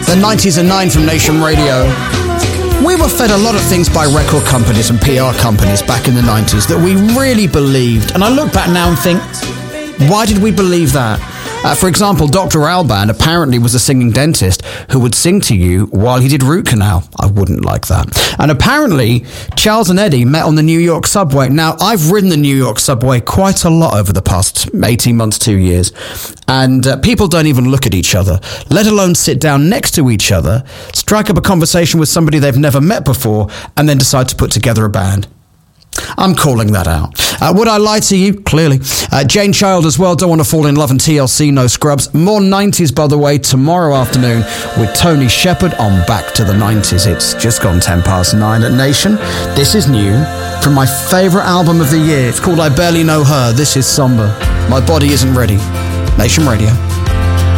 The 90s and 9 from Nation Radio. We were fed a lot of things by record companies and PR companies back in the 90s that we really believed. And I look back now and think, why did we believe that? For example, Dr. Alban apparently was a singing dentist who would sing to you while he did root canal. I wouldn't like that. And apparently, Charles and Eddie met on the New York subway. Now, I've ridden the New York subway quite a lot over the past 18 months, 2 years. And people don't even look at each other, let alone sit down next to each other, strike up a conversation with somebody they've never met before, and then decide to put together a band. I'm calling that out. Would I lie to you? Clearly. Jane Child as well, Don't Want to Fall in Love, and TLC, No Scrubs. More 90s, by the way, tomorrow afternoon with Tony Shepard on Back to the 90s. It's just gone 9:10 at Nation. This is new from my favourite album of the year. It's called I Barely Know Her. This is somber. My Body Isn't Ready. Nation Radio.